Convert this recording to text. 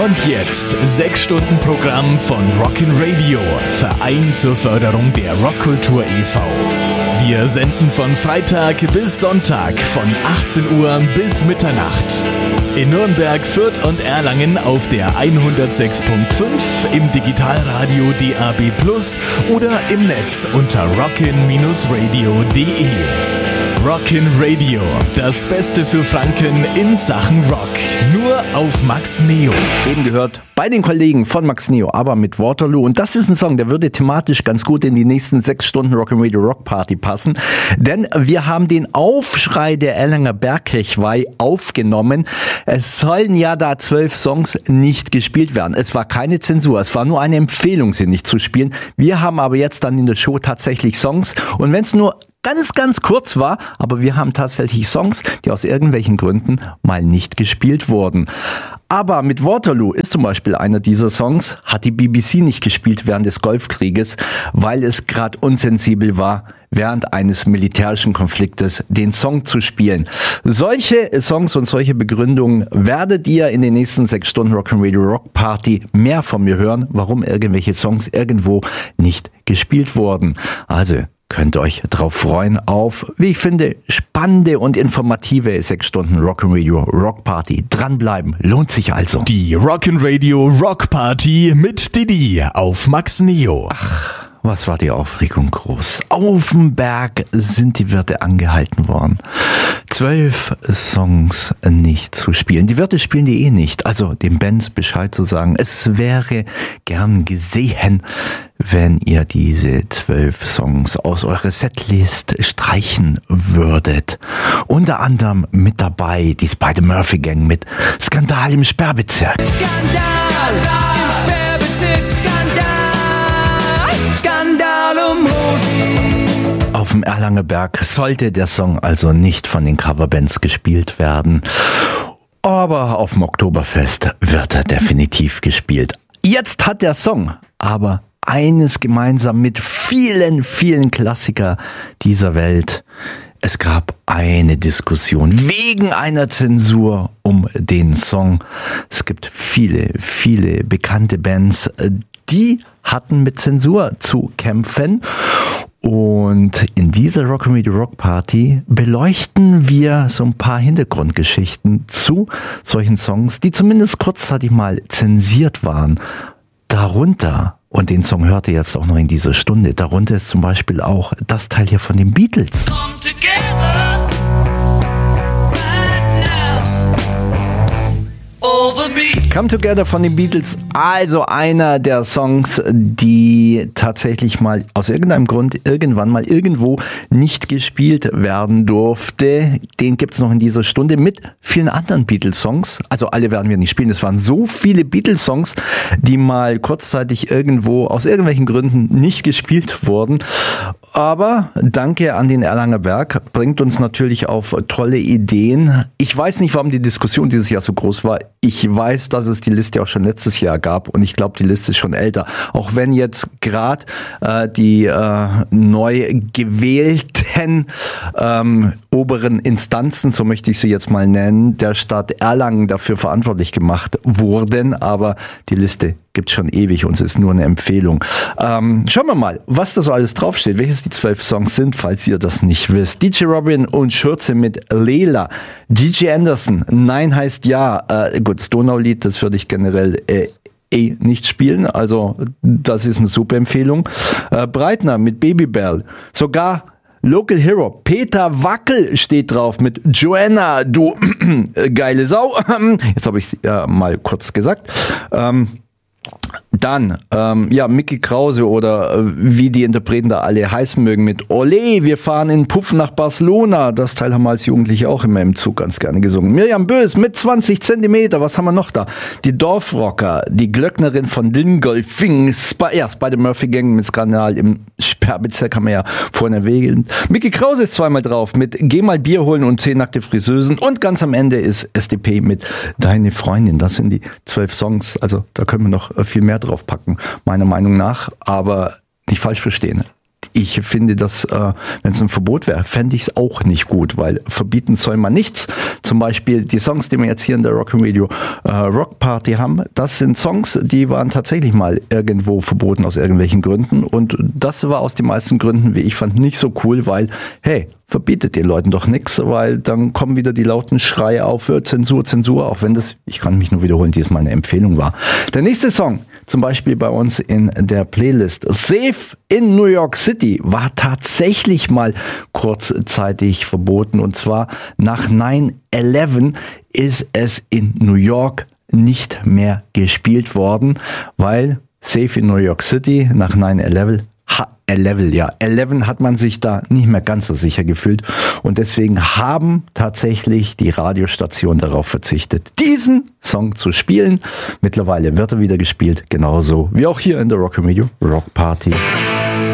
Und jetzt 6 Stunden Programm von Rockin' Radio, Verein zur Förderung der Rockkultur e.V. Wir senden von Freitag bis Sonntag von 18 Uhr bis Mitternacht. In Nürnberg, Fürth und Erlangen auf der 106.5, im Digitalradio DAB+ oder im Netz unter rockin-radio.de. Rockin' Radio, das Beste für Franken in Sachen Rock. Nur auf Max Neo. Eben gehört bei den Kollegen von Max Neo, aber mit Waterloo. Und das ist ein Song, der würde thematisch ganz gut in die nächsten 6 Stunden Rockin' Radio Rock Party passen. Denn wir haben den Aufschrei der Erlanger Bergkirchweih aufgenommen. Es sollen ja da 12 Songs nicht gespielt werden. Es war keine Zensur, es war nur eine Empfehlung, sie nicht zu spielen. Wir haben aber jetzt dann in der Show tatsächlich Songs. Und wenn es nur ganz kurz war, aber wir haben tatsächlich Songs, die aus irgendwelchen Gründen mal nicht gespielt wurden. Aber mit Waterloo ist zum Beispiel einer dieser Songs, hat die BBC nicht gespielt während des Golfkrieges, weil es gerade unsensibel war, während eines militärischen Konfliktes den Song zu spielen. Solche Songs und solche Begründungen werdet ihr in den nächsten 6 Stunden Rockin' Radio Rock Party mehr von mir hören, warum irgendwelche Songs irgendwo nicht gespielt wurden. Also könnt euch drauf freuen auf, wie ich finde, spannende und informative 6 Stunden Rockin' Radio Rock Party. Dranbleiben, lohnt sich also. Die Rockin' Radio Rock Party mit Didi auf Max Neo. Ach, was war die Aufregung groß. Auf dem Berg sind die Wirte angehalten worden, 12 Songs nicht zu spielen. Die Wirte spielen die nicht, also den Bands Bescheid zu sagen. Es wäre gern gesehen, wenn ihr diese 12 Songs aus eurer Setlist streichen würdet. Unter anderem mit dabei die Spider-Murphy-Gang mit Skandal im Sperrbezirk. Skandal im Sperrbezirk, Skandal um Rosi. Auf dem Erlanger Berg sollte der Song also nicht von den Coverbands gespielt werden. Aber auf dem Oktoberfest wird er definitiv gespielt. Jetzt hat der Song aber eines gemeinsam mit vielen Klassiker dieser Welt. Es gab eine Diskussion wegen einer Zensur um den Song. Es gibt viele bekannte Bands, die hatten mit Zensur zu kämpfen. Und in dieser Rockin' Radio Rock Party beleuchten wir so ein paar Hintergrundgeschichten zu solchen Songs, die zumindest kurzzeitig mal zensiert waren. Darunter, und den Song hört ihr jetzt auch noch in dieser Stunde, darunter ist zum Beispiel auch das Teil hier von den Beatles. Come together right now over me. Come Together von den Beatles, also einer der Songs, die tatsächlich mal aus irgendeinem Grund irgendwann mal irgendwo nicht gespielt werden durfte. Den gibt's noch in dieser Stunde mit vielen anderen Beatles-Songs. Also alle werden wir nicht spielen. Es waren so viele Beatles-Songs, die mal kurzzeitig irgendwo aus irgendwelchen Gründen nicht gespielt wurden. Aber danke an den Erlanger Berg, bringt uns natürlich auf tolle Ideen. Ich weiß nicht, warum die Diskussion dieses Jahr so groß war. Ich weiß, dass es die Liste auch schon letztes Jahr gab und ich glaube, die Liste ist schon älter. Auch wenn jetzt gerade die neu gewählten oberen Instanzen, so möchte ich sie jetzt mal nennen, der Stadt Erlangen dafür verantwortlich gemacht wurden. Aber die Liste gibt schon ewig und es ist nur eine Empfehlung. Schauen wir mal, was da so alles draufsteht, welches die 12 Songs sind, falls ihr das nicht wisst. DJ Robin und Schürze mit Lela. DJ Anderson, Nein heißt Ja. Gut, das Donaulied, das würde ich generell nicht spielen, also das ist eine super Empfehlung. Breitner mit Babybel. Sogar Local Hero, Peter Wackel steht drauf mit Joanna, du geile Sau. Jetzt habe ich es mal kurz gesagt. Dann, Mickey Krause oder wie die Interpreten da alle heißen mögen mit Ole, wir fahren in Puff nach Barcelona. Das Teil haben wir als Jugendliche auch immer im Zug ganz gerne gesungen. Mirjam Bös mit 20 Zentimeter, was haben wir noch da? Die Dorfrocker, die Glöcknerin von Dingolfing, Spider-Murphy-Gang mit Skandal im Sperrbezirk haben wir ja vorhin erwähnt. Mickey Krause ist zweimal drauf mit Geh mal Bier holen und 10 nackte Friseusen. Und ganz am Ende ist SDP mit Deine Freundin. Das sind die 12 Songs, also da können wir noch viel mehr drauf packen, meiner Meinung nach, aber nicht falsch verstehen. ich finde, dass, wenn es ein Verbot wäre, fände ich es auch nicht gut, weil verbieten soll man nichts. Zum Beispiel die Songs, die wir jetzt hier in der Rockin' Radio Rock Party haben, das sind Songs, die waren tatsächlich mal irgendwo verboten aus irgendwelchen Gründen und das war aus den meisten Gründen, wie ich fand, nicht so cool, weil, hey, verbietet den Leuten doch nichts, weil dann kommen wieder die lauten Schreie auf für Zensur, Zensur, auch wenn das, ich kann mich nur wiederholen, diesmal eine Empfehlung war. Der nächste Song, zum Beispiel bei uns in der Playlist, Safe in New York City, war tatsächlich mal kurzzeitig verboten und zwar nach 9/11 ist es in New York nicht mehr gespielt worden, weil Safe in New York City nach 9/11 11 hat man sich da nicht mehr ganz so sicher gefühlt und deswegen haben tatsächlich die Radiostationen darauf verzichtet, diesen Song zu spielen. Mittlerweile wird er wieder gespielt, genauso wie auch hier in der Rockin' Radio Rock Party.